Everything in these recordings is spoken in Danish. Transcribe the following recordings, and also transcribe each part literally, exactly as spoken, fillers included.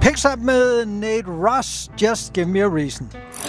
Picks Up med Nate Russ, Just Give Me a Reason.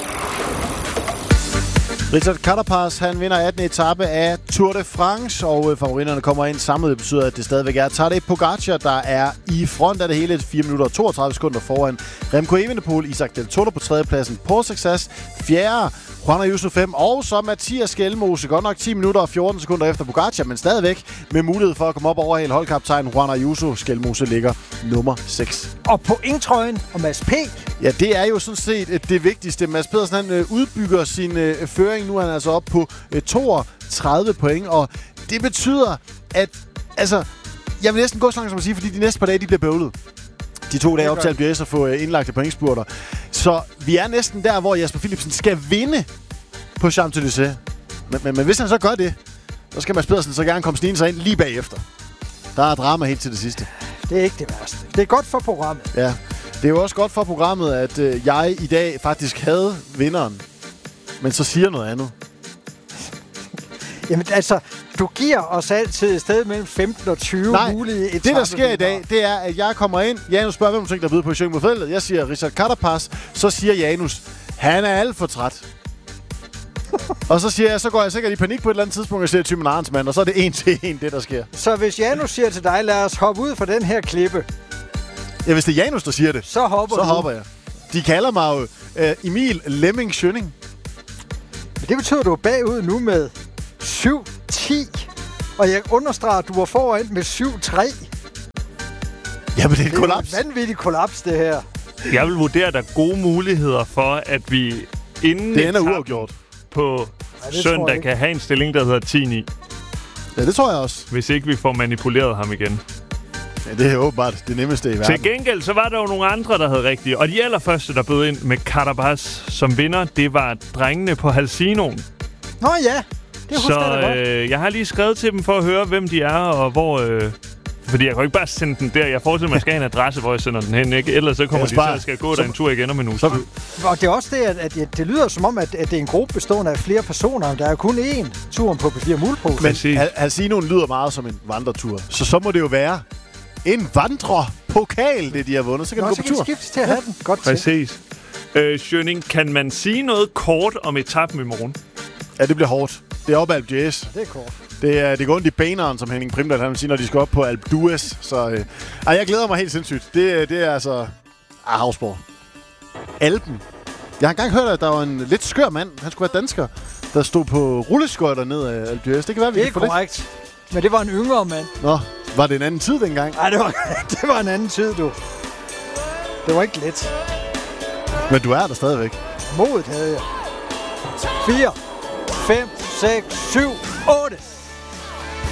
Richard Carapaz, han vinder attende etape af Tour de France, og øh, favoritterne kommer ind samlet. Det betyder, at det stadigvæk er Tadej Pogacar, der er i front af det hele. fire minutter og toogtredive sekunder foran Remco Evenepoel, Isaac Del Toro på tredjepladsen på Success, fjerde Juan Ayuso fem, og så Mathias Skelmose, godt nok ti minutter og fjorten sekunder efter Pogacar, men stadigvæk med mulighed for at komme op over hele holdkaptajnen Juan Ayuso. Skelmose ligger nummer seks. Og på indtrøjen og Mads P. Ja, det er jo sådan set det vigtigste. Mads Pedersen, han øh, udbygger sin øh, føring. Nu er han altså op på øh, toogtredive point, og det betyder, at altså, jeg vil næsten gå så langt som at sige, fordi de næste par dage, de bliver bøvlet. De to dage op til Alpe d'Huez at få øh, indlagte pointspurter. Så vi er næsten der, hvor Jasper Philipsen skal vinde på Champs-Élysées. Men, men, men hvis han så gør det, så skal Mads Pedersen så gerne komme snigende sig ind lige bagefter. Der er drama helt til det sidste. Det er ikke det værste. Det er godt for programmet. Ja, det er jo også godt for programmet, at øh, jeg i dag faktisk havde vinderen, men så siger noget andet. Jamen altså, du giver os altid et sted mellem femten og tyve Nej, mulige etaper. Det der sker i dag, det er, at jeg kommer ind. Janus spørger, hvem du tænker, der er på Sjøen mod feltet. Jeg siger Richard Carapaz. Så siger Janus, han er alt for træt. Og så siger jeg, så går jeg sikkert i panik på et eller andet tidspunkt, og siger Thymen Arnsmann, og så er det en til en, det der sker. Så hvis Janus siger til dig, lad os hoppe ud fra den her klippe. Ja, hvis det er Janus, der siger det, så hopper så du. hopper jeg. De kalder mig jo uh, Emil Lemming Schønning. Men det betyder, at du er bagud nu med syv ti. Og jeg understreger, at du var foran med syv tre. Jamen, det er et kollaps. Det er et vanvittigt kollaps, det her. Jeg vil vurdere, at der er gode muligheder for, at vi inden det ender uafgjort på ja, søndag kan have en stilling, der hedder ti ni. Ja, det tror jeg også. Hvis ikke vi får manipuleret ham igen. Ja, det er åbenbart det nemmeste i verden. Til gengæld, så var der jo nogle andre, der havde rigtige. Og de allerførste, der bød ind med Carapaz som vinder, det var drengene på Halcinoen. Nå ja, det husker så, jeg da godt. Øh, jeg har lige skrevet til dem for at høre, hvem de er, og hvor... Øh, fordi jeg kan jo ikke bare sende den der. Jeg forestiller mig, at jeg skal have en adresse, hvor jeg sender den hen, ikke? Ellers så kommer de så, skal gå der en tur igen om en uge. Så, og det er også det, at, at det, det lyder som om, at, at det er en gruppe bestående af flere personer. Der er kun én turen på P fire Muldpose. Men Halcinoen lyder meget som en vandretur. Så så må det jo være en vandrepokal, det de har vundet. Så kan Nå, du så gå på tur. Så kan skiftes til at have den. Godt Præcis. Øh, Schønning, kan man sige noget kort om etappen i morgen? Ja, det bliver hårdt. Det er op ad Alpe d'Huez. Det er kort. Det, er, det går ondt i beneren, som Henning Primdal han vil sige, når de skal op på Alpe d'Huez. Så øh, ej, jeg glæder mig helt sindssygt. Det, det er altså... Ah, Havsborg. Alpen. Jeg har engang hørt, at der var en lidt skør mand, han skulle være dansker, der stod på rulleskøjter ned af Alpe d'Huez. Det kan være, vi det er kan få korrekt. Det. Men det var en yngre mand. Nå, var det en anden tid dengang? Nej, det var, det var en anden tid, du. Det var ikke let. Men du er der stadigvæk. Modet havde jeg. fire, fem, seks, syv, otte.